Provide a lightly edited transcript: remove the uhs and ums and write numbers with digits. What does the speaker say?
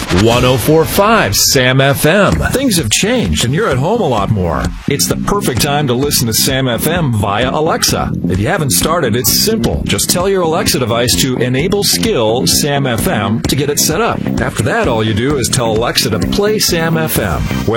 104.5 Sam FM. Things have changed and you're at home a lot more. It's the perfect time to listen to Sam FM via Alexa. If you haven't started, it's simple. Just tell your Alexa device to enable skill Sam FM to get it set up. After that, all you do is tell Alexa to play Sam FM.